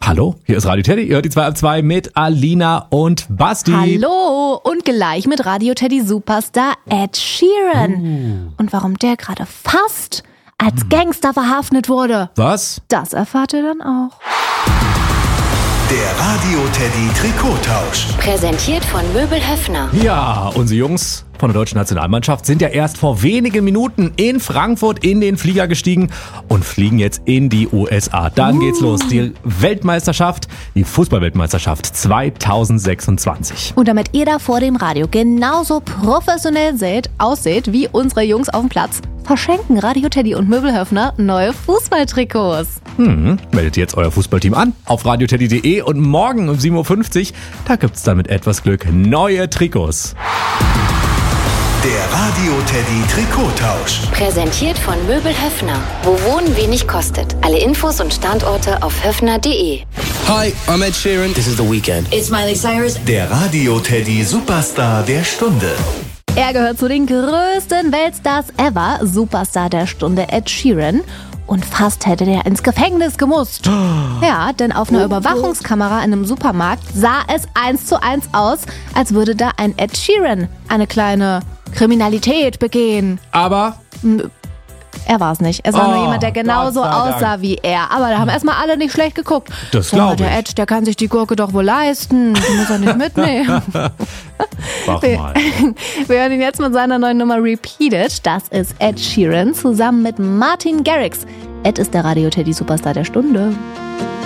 Hallo, hier ist Radio Teddy. Ihr hört die 2 ab 2 mit Alina und Basti. Hallo und gleich mit Radio Teddy Superstar Ed Sheeran. Und warum der gerade fast als Gangster verhaftet wurde, Was? das erfahrt ihr dann auch. Der Radio Teddy Trikottausch. Präsentiert von Möbel Höffner. Ja, unsere Jungs von der deutschen Nationalmannschaft sind ja erst vor wenigen Minuten in Frankfurt in den Flieger gestiegen und fliegen jetzt in die USA. Dann geht's los. Die Weltmeisterschaft, die Fußballweltmeisterschaft 2026. Und damit ihr da vor dem Radio genauso professionell ausseht wie unsere Jungs auf dem Platz, verschenken Radio Teddy und Möbel Höffner neue Fußballtrikots. Meldet jetzt euer Fußballteam an auf radioteddy.de und morgen um 7.50 Uhr, da gibt's dann mit etwas Glück neue Trikots. Der Radio Teddy Trikottausch. Präsentiert von Möbel Höffner. Wo Wohnen wenig kostet. Alle Infos und Standorte auf höffner.de. Hi, I'm Ed Sheeran. This is The Weeknd. It's Miley Cyrus. Der Radio Teddy Superstar der Stunde. Er gehört zu den größten Weltstars ever, Superstar der Stunde Ed Sheeran. Und fast hätte der ins Gefängnis gemusst. Ja, denn auf einer Überwachungskamera in einem Supermarkt sah es 1:1 aus, als würde da ein Ed Sheeran eine kleine Kriminalität begehen. Aber Er war es nicht. Es war nur jemand, der Gott genauso sei Dank. aussah wie er. Aber da haben erstmal alle nicht schlecht geguckt. Das glaub Der ich. Ed, der kann sich die Gurke doch wohl leisten. Die muss er nicht mitnehmen. mach mal. Wir hören ihn jetzt mit seiner neuen Nummer Repeated. Das ist Ed Sheeran zusammen mit Martin Garrix. Ed ist der Radio Teddy Superstar der Stunde.